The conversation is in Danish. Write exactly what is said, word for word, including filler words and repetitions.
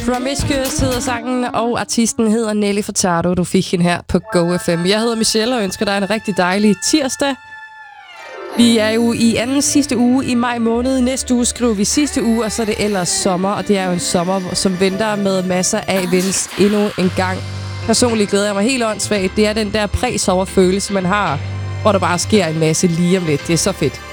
Promiscuous hedder sangen, og artisten hedder Nelly Furtado. Du fik hende her på Go F M. Jeg hedder Michelle og ønsker dig en rigtig dejlig tirsdag. Vi er jo i anden sidste uge i maj måned. Næste uge skriver vi sidste uge, og så er det ellers sommer. Og det er jo en sommer, som venter med masser af events endnu en gang. Personligt glæder jeg mig helt åndssvagt. Det er den der præ-sommerfølelse, man har, hvor der bare sker en masse lige om lidt. Det er så fedt.